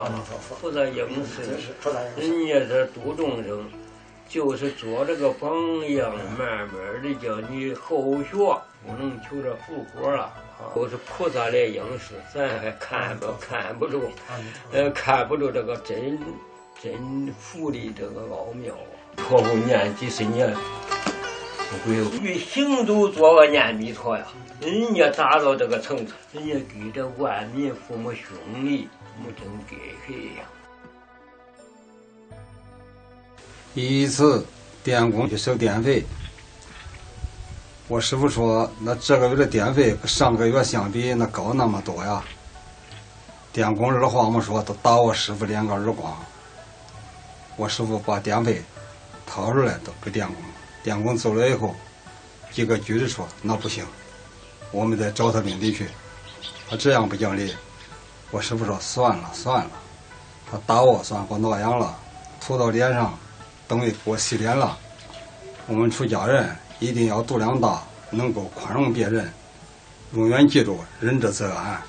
菩萨应是，人家这度众生，就是做这个榜样，慢慢的叫你后学，不能求这福果了。都是菩萨来应是，咱还看不住，看不住这个真福的这个奥妙啊！托付念几十年，不会与行走做个念弥陀呀。人家达到这个层次，人家给这万民父母兄弟。没真给谁呀！ 一次电工去收电费，我师傅说，那这个月的电费跟上个月相比，那高那么多呀。电工二话没说，都打我师傅2个耳光。我师傅把电费掏出来都给电工，电工走了以后，几个局子说那不行，我们得找他领地去，他这样不讲理。我师傅说算了，他打我算给我挠痒了，涂到脸上，等于给我洗脸了。我们出家人一定要度量大，能够宽容别人，永远记住仁者则安。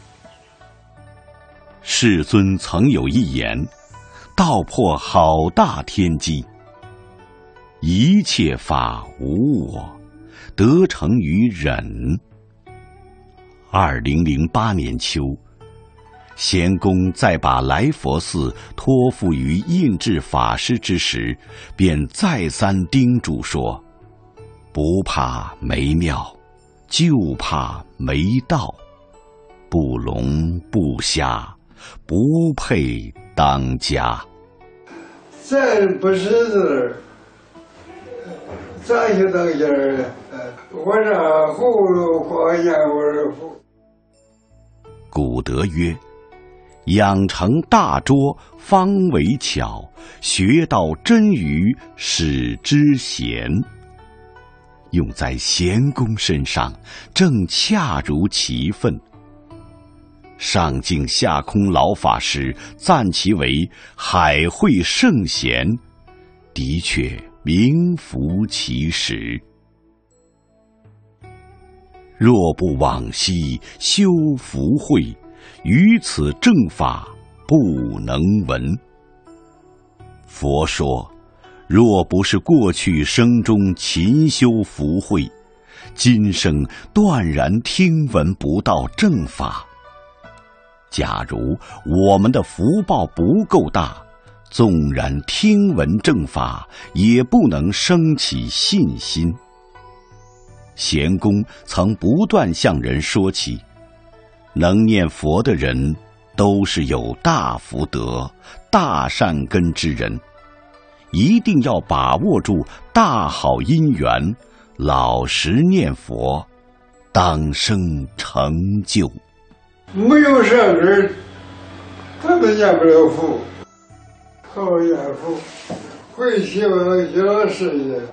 世尊曾有一言，道破好大天机，一切法无我，得成于忍。2008年秋，贤公在把来佛寺托付于印智法师之时，便再三叮嘱说：不怕没庙，就怕没道，不聋不瞎，不配当家。 咱不识字，咋就当家了？我这葫芦挂烟味。 古德曰：养成大拙，方为巧；学到真语，使之贤。用在贤公身上，正恰如其分。上净下空老法师赞其为海会圣贤，的确名副其实。若不往昔修福慧，于此正法不能闻。佛说，若不是过去生中勤修福慧，今生断然听闻不到正法。假如我们的福报不够大，纵然听闻正法，也不能生起信心。贤公曾不断向人说起，能念佛的人都是有大福德、大善根之人，一定要把握住大好姻缘，老实念佛，当生成就。 没有善根，他们念不了佛，好念佛，会希望小事业。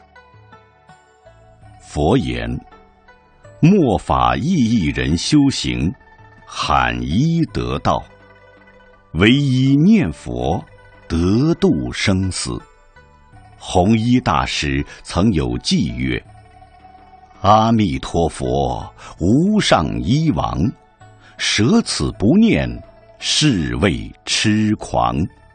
佛言：末法意义人修行，罕一得道，唯一念佛，得度生死。弘一大师曾有偈曰：阿弥陀佛，无上一王，舍此不念，是谓痴狂。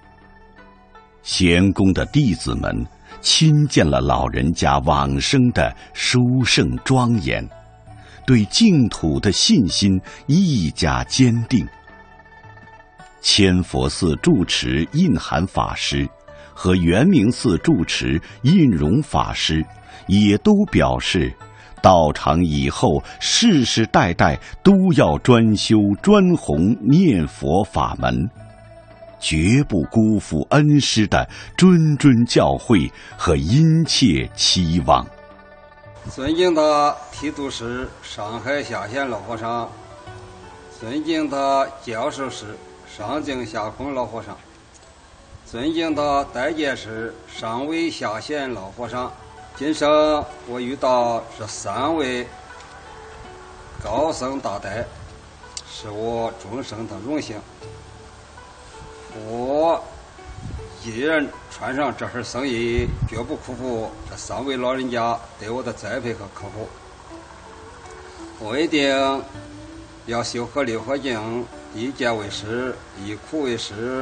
贤公的弟子们亲见了老人家往生的殊胜庄严，对净土的信心愈加坚定。千佛寺住持印涵法师和圆明寺住持印容法师也都表示，道场以后世世代代都要专修专弘念佛法门，绝不辜负恩师的谆谆教诲和殷切期望。 尊敬的提督师上海下县老和尚，尊敬的教授师上净下空老和尚，尊敬的代戒师上位下县老和尚，今生我遇到这3位高僧大德，是我终生的荣幸。我一人穿上这份僧衣，绝不辜负这3位老人家对我的栽培和呵护。我一定要修合六合经， 以俭为师，以苦为师。